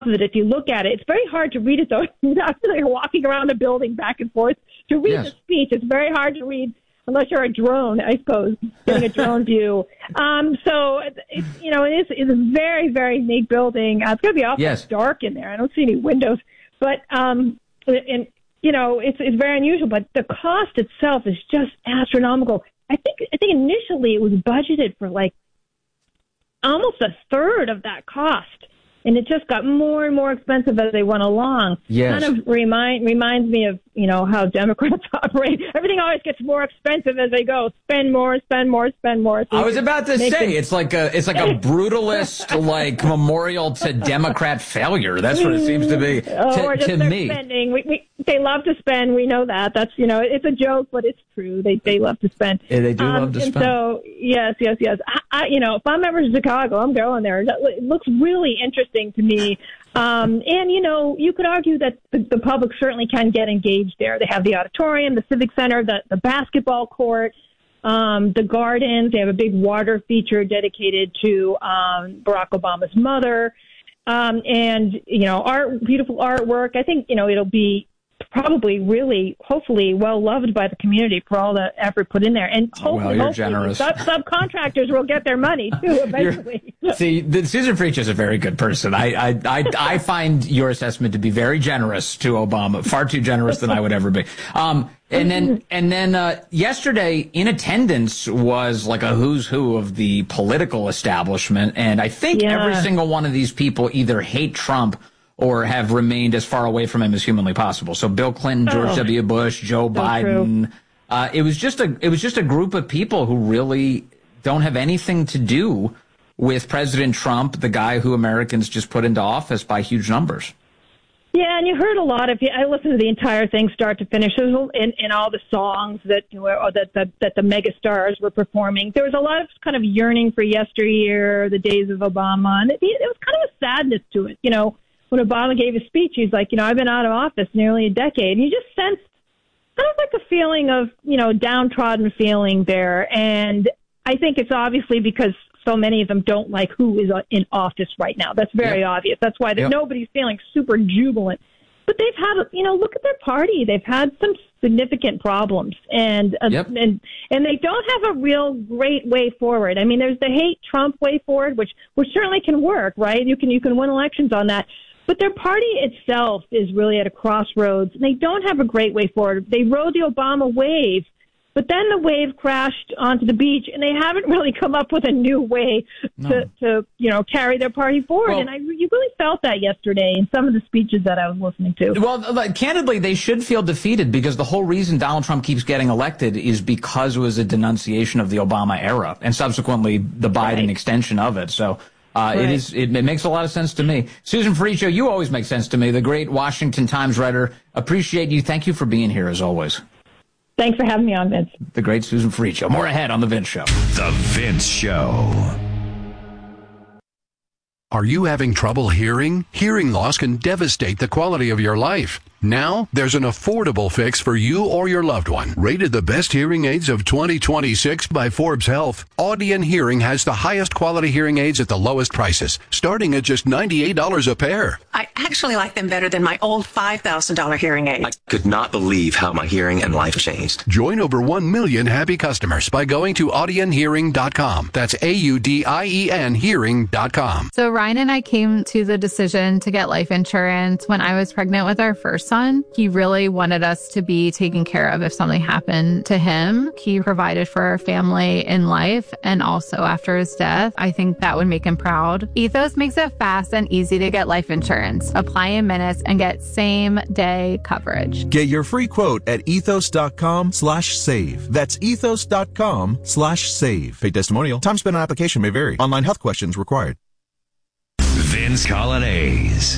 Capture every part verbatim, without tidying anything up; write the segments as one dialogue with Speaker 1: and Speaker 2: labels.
Speaker 1: of it, if you look at it, it's very hard to read it, though. After you're walking around the building back and forth to read
Speaker 2: yes.
Speaker 1: the speech, it's very hard to read unless you're a drone, I suppose, getting a drone view. Um, so, it's, you know, it is it's a very, very neat building. Uh, it's going to be awfully
Speaker 2: yes.
Speaker 1: dark in there. I don't see any windows. But, um, and, you know, it's it's very unusual. But the cost itself is just astronomical. I think I think initially it was budgeted for, like, almost a third of that cost. And it just got more and more expensive as they went along.
Speaker 2: Yes.
Speaker 1: Kind of remind reminds me of, you know, how Democrats operate. Everything always gets more expensive as they go. Spend more, spend more, spend more. So
Speaker 2: I was about to say
Speaker 1: them-
Speaker 2: it's like a it's like a brutalist like memorial to Democrat failure. That's what it seems to be
Speaker 1: oh,
Speaker 2: to,
Speaker 1: or just
Speaker 2: to
Speaker 1: their
Speaker 2: me.
Speaker 1: Spending. We, we, they love to spend. We know that. That's you know, it's a joke, but it's true. They they love to spend.
Speaker 2: Yeah, they do
Speaker 1: um,
Speaker 2: love to
Speaker 1: and
Speaker 2: spend.
Speaker 1: So yes, yes, yes. I, I, you know, if I'm ever in Chicago, I'm going there. It looks really interesting to me. Um, and, you know, you could argue that the, the public certainly can get engaged there. They have the auditorium, the civic center, the, the basketball court, um, the gardens. They have a big water feature dedicated to um, Barack Obama's mother. Um, and, you know, art, beautiful artwork. I think, you know, it'll be probably really, hopefully, well loved by the community for all the effort put in there. And hopefully,
Speaker 2: well, you're
Speaker 1: hopefully
Speaker 2: generous.
Speaker 1: Sub- subcontractors will get their money, too, eventually.
Speaker 2: See, the, Susan Freach is a very good person. I, I, I, I find your assessment to be very generous to Obama, far too generous than I would ever be. Um, and then, and then, uh, yesterday in attendance was like a who's who of the political establishment. And I think
Speaker 1: Yeah.
Speaker 2: every single one of these people either hate Trump or have remained as far away from him as humanly possible. So Bill Clinton, George
Speaker 1: Oh.
Speaker 2: W. Bush, Joe
Speaker 1: So
Speaker 2: Biden. Uh, it was just a, it was just a group of people who really don't have anything to do with President Trump, the guy who Americans just put into office by huge numbers.
Speaker 1: Yeah, and you heard a lot of. I listened to the entire thing, start to finish, in, in all the songs that or that the, that the mega stars were performing. There was a lot of kind of yearning for yesteryear, the days of Obama, and it, it was kind of a sadness to it. You know, when Obama gave his speech, he's like, you know, I've been out of office nearly a decade, and you just sense kind of like a feeling of, you know, downtrodden feeling there, and I think it's obviously because so many of them don't like who is in office right now. That's very
Speaker 2: Yep.
Speaker 1: obvious. That's why
Speaker 2: Yep.
Speaker 1: nobody's feeling super jubilant. But they've had, you know, look at their party. They've had some significant problems, and uh,
Speaker 2: Yep.
Speaker 1: and and they don't have a real great way forward. I mean, there's the hate Trump way forward, which which certainly can work, right? You can you can win elections on that. But their party itself is really at a crossroads, and they don't have a great way forward. They rode the Obama wave, but then the wave crashed onto the beach, and they haven't really come up with a new way
Speaker 2: No.
Speaker 1: to, to, you know, carry their party forward.
Speaker 2: Well-
Speaker 1: and I, you really felt that yesterday in some of the speeches that I was listening to.
Speaker 2: Well, like, candidly, they should feel defeated because the whole reason Donald Trump keeps getting elected is because it was a denunciation of the Obama era and subsequently the Biden
Speaker 1: Right.
Speaker 2: extension of it. So uh,
Speaker 1: Right.
Speaker 2: it is it, it makes a lot of sense to me. Susan Freach, you always make sense to me, the great Washington Times writer. Appreciate you. Thank you for being here as always.
Speaker 1: Thanks for having me on, Vince.
Speaker 2: The great Susan Freach. More ahead on The Vince Show.
Speaker 3: The Vince Show.
Speaker 4: Are you having trouble hearing? Hearing loss can devastate the quality of your life. Now, there's an affordable fix for you or your loved one. Rated the best hearing aids of twenty twenty-six by Forbes Health, Audion Hearing has the highest quality hearing aids at the lowest prices, starting at just ninety-eight dollars a pair.
Speaker 5: I actually like them better than my old five thousand dollars hearing aid.
Speaker 6: I could not believe how my hearing and life changed.
Speaker 4: Join over one million happy customers by going to audion hearing dot com. That's A U D I E N hearing dot com.
Speaker 7: So Ryan and I came to the decision to get life insurance when I was pregnant with our first son. He really wanted us to be taken care of if something happened to him. He provided for our family in life and also after his death. I think that would make him proud. Ethos makes it fast and easy to get life insurance. Apply in minutes and get same day coverage.
Speaker 8: Get your free quote at ethos.com slash save. That's ethos.com slash save. Paid testimonial. Time spent on application may vary. Online health questions required.
Speaker 3: Vince Colonnese.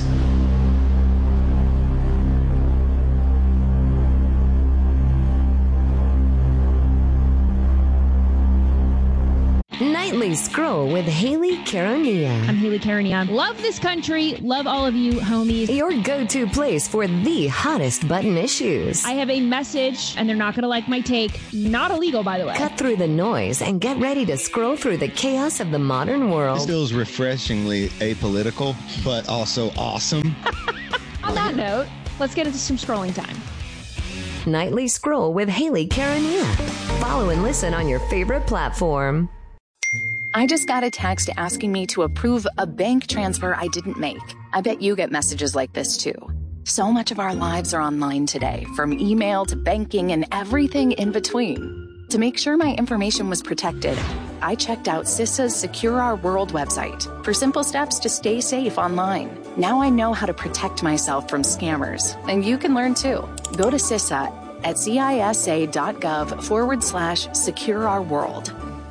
Speaker 9: nineteen Nightly Scroll with Haley Karania.
Speaker 10: I'm Haley Karania. Love this country. Love all of you, homies.
Speaker 9: Your go-to place for the hottest button issues.
Speaker 10: I have a message, and they're not going to like my take. Not illegal, by the way.
Speaker 9: Cut through the noise and get ready to scroll through the chaos of the modern world.
Speaker 11: This feels refreshingly apolitical, but also awesome.
Speaker 10: On that note, let's get into some scrolling time.
Speaker 9: Nightly Scroll with Haley Karania. Follow and listen on your favorite platform.
Speaker 12: I just got a text asking me to approve a bank transfer I didn't make. I bet you get messages like this too. So much of our lives are online today, from email to banking and everything in between. To make sure my information was protected, I checked out CISA's Secure Our World website for simple steps to stay safe online. Now I know how to protect myself from scammers, and you can learn too. Go to CISA at cisa.gov forward slash secure our world.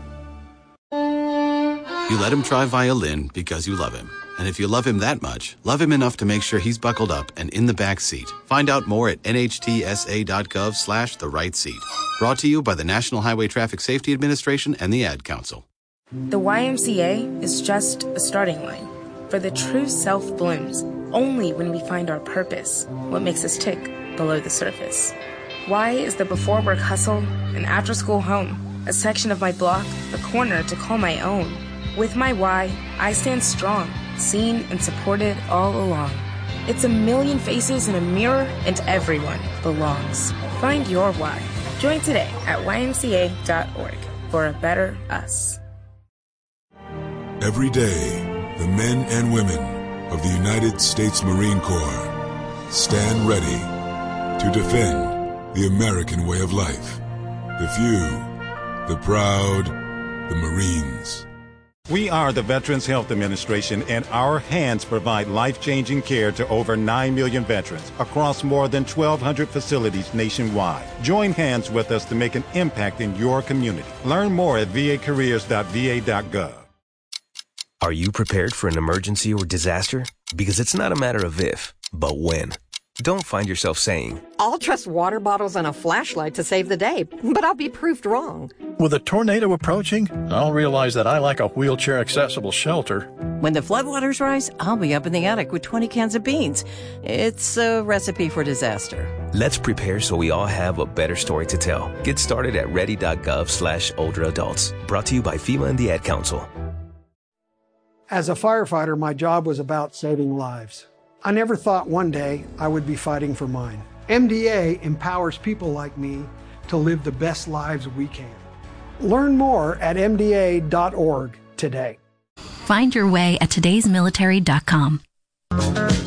Speaker 13: You let him try violin because you love him. And if you love him that much, love him enough to make sure he's buckled up and in the back seat. Find out more at nhtsa.gov slash the right seat. Brought to you by the National Highway Traffic Safety Administration and the Ad Council.
Speaker 14: The Y M C A is just a starting line. For the true self blooms only when we find our purpose, what makes us tick below the surface. Y is the before work hustle, an after school home, a section of my block, a corner to call my own. With my Y, I stand strong, seen and supported all along. It's a million faces in a mirror, and everyone belongs. Find your Y. Join today at y m c a dot org for a better us.
Speaker 15: Every day, the men and women of the United States Marine Corps stand ready to defend the American way of life. The few, the proud, the Marines.
Speaker 16: We are the Veterans Health Administration, and our hands provide life-changing care to over nine million veterans across more than twelve hundred facilities nationwide. Join hands with us to make an impact in your community. Learn more at v a careers dot v a dot gov.
Speaker 17: Are you prepared for an emergency or disaster? Because it's not a matter of if, but when. Don't find yourself saying,
Speaker 18: I'll trust water bottles and a flashlight to save the day, but I'll be proved wrong.
Speaker 19: With a tornado approaching, I'll realize that I like a wheelchair-accessible shelter.
Speaker 20: When the floodwaters rise, I'll be up in the attic with twenty cans of beans. It's a recipe for disaster.
Speaker 17: Let's prepare so we all have a better story to tell. Get started at ready.gov slash older adults. Brought to you by FEMA and the Ad Council.
Speaker 21: As a firefighter, my job was about saving lives. I never thought one day I would be fighting for mine. M D A empowers people like me to live the best lives we can. Learn more at m d a dot org today.
Speaker 22: Find your way at todays military dot com.